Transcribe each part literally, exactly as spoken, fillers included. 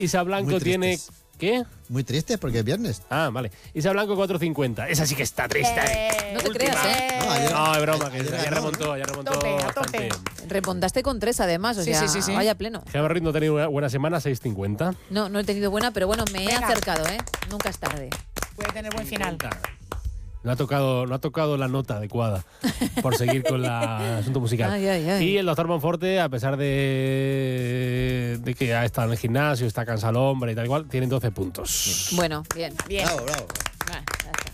Isa Blanco tiene... ¿Qué? Muy triste porque es viernes. Ah, vale. Isa Blanco cuatro cincuenta. Esa sí que está triste. Eh, No te última. creas, ¿eh? No, ayer- No, es broma, que ayer ya ganó, remontó, ya remontó Tope, a bastante. tope. Remontaste con tres, además, o Sí, sea, sí, sí, sí. vaya pleno. Gemma Ruiz no ha tenido una buena semana, seis cincuenta. No, no he tenido buena, pero bueno, me he Venga. acercado, ¿eh? Nunca es tarde. Puede tener buen final. No ha tocado, no ha tocado la nota adecuada por seguir con la- el asunto musical. Ay, ay, ay. Y el doctor Monforte, a pesar de, de que ha estado en el gimnasio, está cansado el hombre y tal igual, tiene doce puntos. Bueno, bien. Bien. Bravo, bravo. Ah, ya está.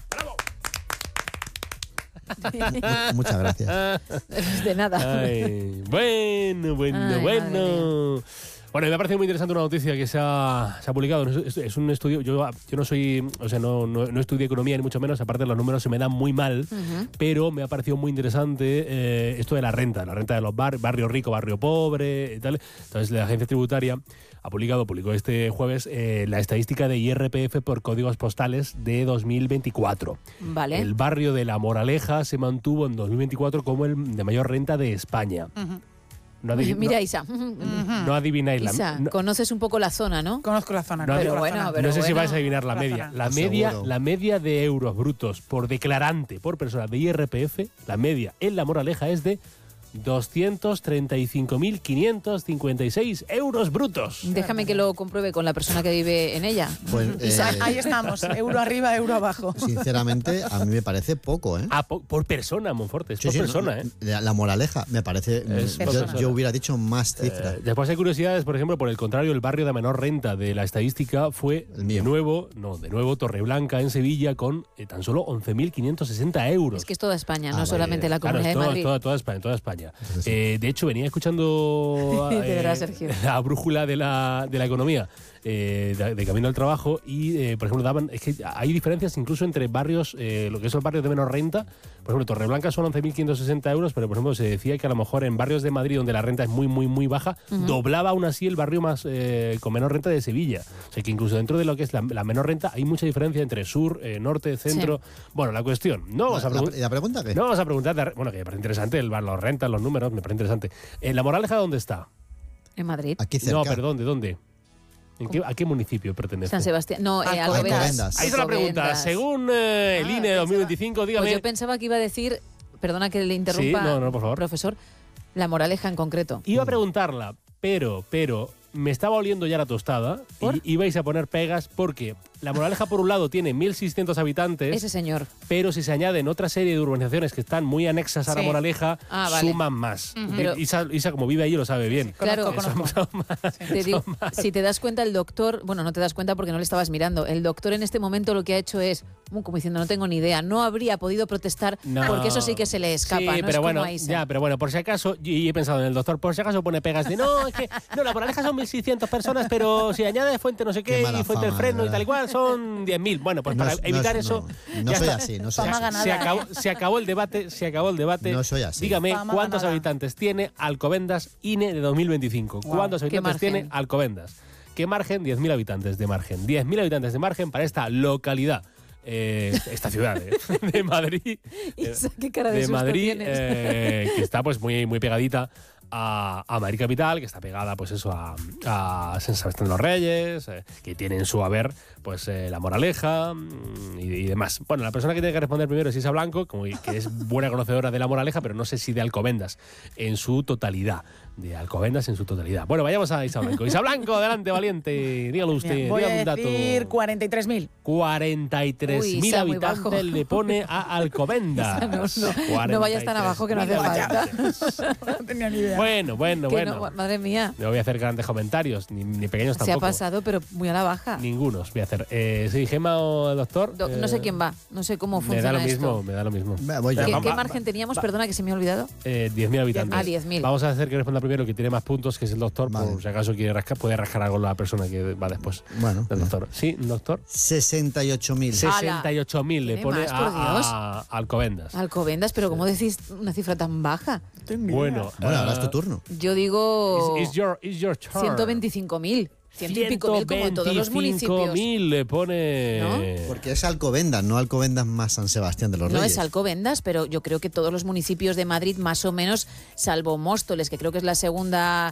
Mu- Muchas gracias. De nada. Ay, bueno, bueno, Ay, bueno. Bueno, me ha parecido muy interesante una noticia que se ha, se ha publicado. Es, es un estudio. Yo, yo no soy. O sea, no, no, no estudié economía ni mucho menos. Aparte, los números se me dan muy mal. Ujú. Pero me ha parecido muy interesante eh, esto de la renta. La renta de los bar, barrio rico, barrio pobre y tal. Entonces, la agencia tributaria ha publicado, publicó este jueves, eh, la estadística de I R P F por códigos postales de dos mil veinticuatro. Vale. El barrio de La Moraleja se mantuvo en dos mil veinticuatro como el de mayor renta de España. Ujú. No, adiv- Mira, no- Isa. no adivináis la Isa, no, conoces un poco la zona, ¿no? Conozco la zona. No, conozco pero la bueno, zona. pero no sé si bueno. vais a adivinar la La media. zona. La Pues media, seguro. la media de euros brutos por declarante por persona de I R P F, la media en La Moraleja es de doscientos treinta y cinco mil quinientos cincuenta y seis euros brutos. Déjame que lo compruebe con la persona que vive en ella. Pues, Isa, eh, ahí estamos. Euro arriba, euro abajo. sinceramente, a mí me parece poco, ¿eh? Ah, po- por persona, Monforte, es Sí, por sí, persona, no, ¿eh? La, la moraleja me parece. Es yo, por yo persona. hubiera dicho más cifras. Eh, después hay curiosidades, por ejemplo, por el contrario, el barrio de menor renta de la estadística fue El mío. de nuevo, no, de nuevo Torreblanca en Sevilla con eh, tan solo once mil quinentos sesenta euros. Es que es toda España, no Ah, solamente la Claro, Comunidad es de toda, Madrid. toda, toda España, toda España. Entonces, sí. Eh, de hecho, venía escuchando De verdad, eh, Sergio. la brújula de la, de la economía eh, de, de camino al trabajo y, eh, por ejemplo, daban es que hay diferencias incluso entre barrios, eh, lo que son barrios de menor renta. Por ejemplo, Torreblanca son once mil quinientos sesenta euros, pero, por ejemplo, se decía que a lo mejor en barrios de Madrid donde la renta es muy, muy, muy baja, doblaba aún así el barrio más eh, con menor renta de Sevilla. O sea, que incluso dentro de lo que es la, la menor renta hay mucha diferencia entre sur, eh, norte, centro. Bueno, la cuestión, no vamos a ¿La, preguntar... la- la pregunta qué? No vamos a preguntar, de- bueno, que me parece interesante, el, las rentas, los números, me parece interesante. ¿En La Moraleja dónde está? En Madrid. Aquí cerca. No, perdón, ¿de dónde? ¿En qué, ¿A qué municipio pertenece? San Sebastián. No, eh, Alcobendas. Alcobendas. Ahí está la pregunta. Alcobendas. Según eh, el Ah, I N E de dos mil veinticinco, dígame... Pues yo pensaba que iba a decir, perdona que le interrumpa, Sí, no, no, por favor. profesor, La Moraleja en concreto. Iba a preguntarla, pero, pero, me estaba oliendo ya la tostada ¿Por? y ibais a poner pegas porque La Moraleja, por un lado, tiene mil seiscientos habitantes, Ese señor. pero si se añaden otra serie de urbanizaciones que están muy anexas a La Sí. Moraleja, Ah, vale. suman más. Ujú. Pero- Isa, Isa, como vive ahí, lo sabe bien. Claro. Conozco, conozco. Te digo, si te das cuenta, el doctor, bueno, no te das cuenta porque no le estabas mirando, el doctor en este momento lo que ha hecho es, uh, como diciendo, no tengo ni idea, no habría podido protestar No. porque eso sí que se le escapa, Sí, no pero es bueno, como a Isa. ya, pero bueno, por si acaso, y he pensado en el doctor, por si acaso pone pegas de no, es que no, La Moraleja son mil seiscientas personas, pero si añade Fuente no sé qué, Qué mala y Fuente del fama, Freno de y tal y verdad. cual, son diez mil. Bueno, pues No para es- no evitar es- eso. no, no ya soy está. así, no soy Fama así. ganada. Se acabó, se acabó el debate, se acabó el debate. No soy así. Dígame, Fama ¿cuántos ganada. habitantes tiene Alcobendas I N E de dos mil veinticinco? Wow. ¿Cuántos ¿Qué habitantes margen? tiene Alcobendas? ¿Qué margen? diez mil habitantes de margen. diez mil habitantes de margen para esta localidad. Eh, esta ciudad eh, de Madrid. Isa, qué cara de, de susto Madrid, tienes. eh, que está pues muy, muy pegadita a, a Madrid Capital, que está pegada pues eso a, a San Sebastián de los Reyes, eh, que tiene en su haber pues eh, La Moraleja mm, y, y demás. Bueno, la persona que tiene que responder primero es Isa Blanco, como que es buena conocedora de La Moraleja, pero no sé si de Alcobendas en su totalidad. De Alcobendas en su totalidad. Bueno, vayamos a Isa Blanco. Isa Blanco, adelante, valiente. Dígalo usted, Bien, voy dígame a un dato. decir cuarenta y tres mil. cuarenta y tres Uy, mil Isa, muy bajo. habitantes le pone a Alcobendas. No, no, no vayas tan abajo que no hace cuarenta y tres mil falta. habitantes. No tenía ni idea. Bueno, bueno, Que bueno. no, madre mía, No voy a hacer grandes comentarios, ni, ni pequeños se ha tampoco. pasado, pero muy a la baja. Ningunos voy a hacer. Eh, ¿Sí, Gemma o el doctor? Do- no sé quién va, no sé cómo Me funciona da lo mismo, esto. me da lo mismo. Va, voy yo. ¿Qué, Va- qué va- margen teníamos? va- Perdona que se me ha olvidado. Eh, diez mil habitantes. Ah, diez mil. Vamos a hacer que responda primero el que tiene más puntos, que es el doctor, Vale. por si acaso quiere rascar, puede rascar algo la persona que va después Bueno, del doctor. Sí, doctor. sesenta y ocho mil. sesenta y ocho mil le ¿Tiene pone más, por a, Dios? a- a Alcobendas. Alcobendas, pero ¿cómo decís una cifra tan baja? Bueno, Bueno, ahora es tu eh, turno. Yo digo It's, it's your, it's your turn. ciento veinticinco mil. Ciento y pico mil como en todos los ciento veinticinco municipios. mil le pone. Porque es Alcobendas, no Alcobendas más San Sebastián de los No Reyes. es Alcobendas, pero yo creo que todos los municipios de Madrid, más o menos, salvo Móstoles, que creo que es la segunda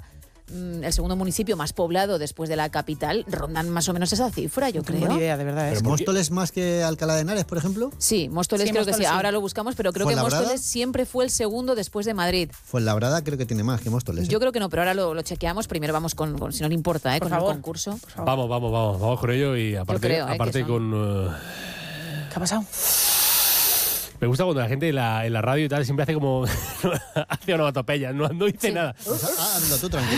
mm, el segundo municipio más poblado después de la capital, rondan más o menos esa cifra, yo No tengo creo. ni idea, de verdad. Pero ¿eh? ¿por qué? ¿Móstoles más que Alcalá de Henares, por ejemplo? Sí, Móstoles Sí, creo que sí. Móstoles sí. Ahora lo buscamos, pero creo que ¿Fuenlabrada? Móstoles siempre fue el segundo después de Madrid. Fuenlabrada creo que tiene más que Móstoles. ¿eh? Yo creo que no, pero ahora lo, lo chequeamos. Primero vamos con, con- si no le importa, ¿eh? Por con favor. el concurso. Vamos, vamos, vamos, vamos con ello y aparte, creo, eh, que aparte son- con... eh, ¿Qué ha pasado? me gusta cuando la gente en la, en la radio y tal siempre hace como... hace onomatopeya, no, no dice Sí. nada. Pues, ah, hazlo tú tranquilo,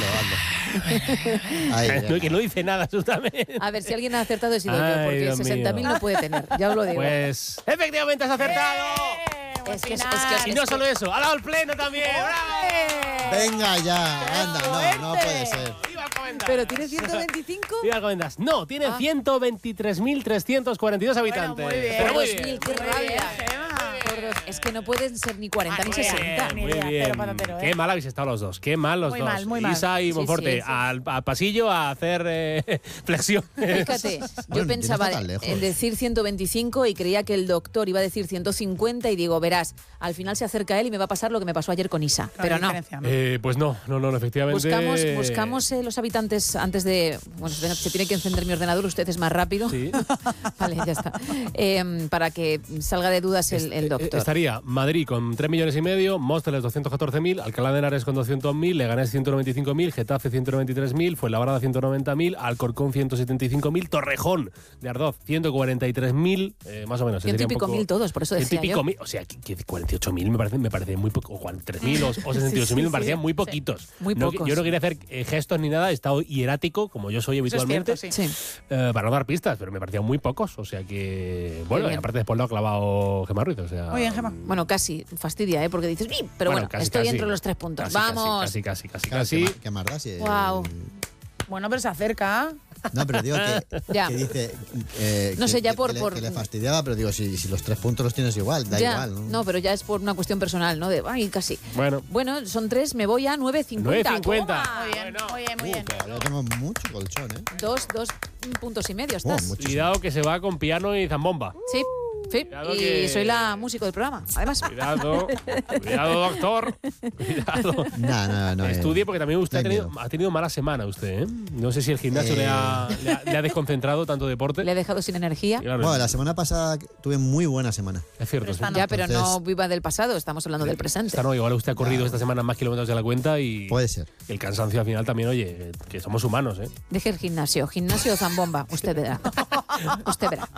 hazlo. Ahí, No, venga. que no dice nada, absolutamente. A ver, si alguien ha acertado he sido yo, Ay, porque Dios sesenta mil mío. no puede tener, ya os lo digo. Pues... ¡Efectivamente has acertado! Es que- es final. que- Y no solo eso, ha dado el pleno también. ¡Bravo! Venga ya, anda, no, no puede ser. ¡Viva Alcobendas! ¿Pero tiene ciento veinticinco? ¡Viva Alcobendas! No, tiene Ah. ciento veintitrés mil trescientos cuarenta y dos habitantes. muy bien. Pero muy Por dos bien. mil, qué Muy rabia. bien, Gema. Por dos. Es que no pueden ser ni cuarenta ni Muy bien. sesenta. Ni Muy idea, bien. pero patatero, ¿eh? Qué mal habéis estado los dos. Qué mal los Muy dos. mal, muy mal. Isa y Sí, Monforte sí, sí. Al, al pasillo a hacer eh, flexión. Fíjate, yo Bueno, no pensaba está tan lejos. en decir ciento veinticinco y creía que el doctor iba a decir ciento cincuenta y digo, verás, al final se acerca él y me va a pasar lo que me pasó ayer con Isa. Claro, Pero no. diferencia, ¿no? Eh, pues no, no, no, efectivamente. Buscamos, buscamos eh, los habitantes antes de... Bueno, se se tiene que encender mi ordenador, usted es más rápido. Sí. Vale, ya está. Eh, para que salga de dudas el, el Eh, doctor. Estaría Madrid con tres millones y medio, Móstoles doscientos catorce mil, Alcalá de Henares con doscientos mil, Leganés ciento noventa y cinco mil, Getafe ciento noventa y tres mil, Fuenlabrada ciento noventa mil, Alcorcón ciento setenta y cinco mil, Torrejón de Ardoz ciento cuarenta y tres mil, eh, más o menos. Ciento y sería un pico poco- mil todos, por eso ciento y decía pico yo. mil, o sea, que, que cuarenta y ocho mil me parece, me parece muy poco, o cuarenta y tres mil o, o sesenta y ocho mil me sí, parecían sí. muy poquitos. Muy No, pocos. yo no quería hacer eh, gestos ni nada, he estado hierático, como yo soy Eso es habitualmente. cierto, sí. Sí. Eh, para no dar pistas, pero me parecían muy pocos, o sea que... Bueno, y bien. aparte después lo ha clavado Gemma Ruiz, o sea... Muy bien, Gema. Bueno, casi fastidia, ¿eh? Porque dices, "Ih", pero bueno, casi, estoy casi. entre los tres puntos. Casi, Vamos. Casi, casi, casi, Claro, casi. ¿qué, ma- qué más da si el- Guau. Bueno, pero se acerca. No, pero digo que, Ya. que dice. eh, No que- sé, ya que- por- que le, por- que le fastidiaba, pero digo, si, si los tres puntos los tienes igual, da Ya, igual. ¿no? no, pero ya es por una cuestión personal, ¿no? De, ay, casi. Bueno, Bueno, son tres, me voy a nueve cincuenta. nueve cincuenta. Toma. Muy bien, muy bien, muy Uh, bien. todavía tengo mucho colchón, ¿eh? Dos, dos puntos y medio Oh, estás. muchísimo. cuidado que se va con piano y zambomba. Sí, sí. Cuidado Y que- soy la músico del programa, además. Cuidado, cuidado, doctor. Cuidado. No, no, no. eh, Estudie porque también usted no ha hay tenido, miedo. ha tenido mala semana usted, ¿eh? No sé si el gimnasio Eh. le, ha, le, ha, le ha desconcentrado tanto deporte. Le he dejado sin energía. Y claro, Bueno, la semana pasada tuve muy buena semana. es cierto. Pero sí. esta no. Ya, pero no Entonces- viva del pasado, estamos hablando del presente. Esta no, igual usted ha corrido esta semana más kilómetros de la cuenta y Puede ser. el cansancio al final también, oye, que somos humanos, ¿eh? Deje el gimnasio, gimnasio o zambomba, usted verá. Usted verá.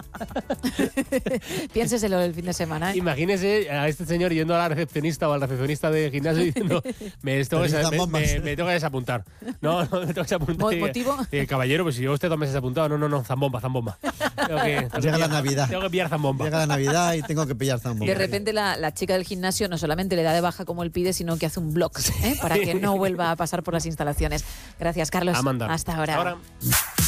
Piénseselo el fin de semana, ¿eh? Imagínese a este señor yendo a la recepcionista o al recepcionista del gimnasio diciendo me tengo, que, Tenéis me, zambombas. me- me tengo que desapuntar. No, no, me tengo que desapuntar. Mo- Y- ¿motivo? y, caballero, pues si yo usted dos meses apuntado, no, no, no, zambomba, zambomba. Tengo que, tengo que Llega la pillar- Navidad. Tengo que pillar zambomba. Llega la Navidad y tengo que pillar zambomba. De repente la, la chica del gimnasio no solamente le da de baja como él pide, sino que hace un blog ¿eh? para que no vuelva a pasar por las instalaciones. Gracias, Carlos. A mandar. Hasta ahora. Hasta ahora.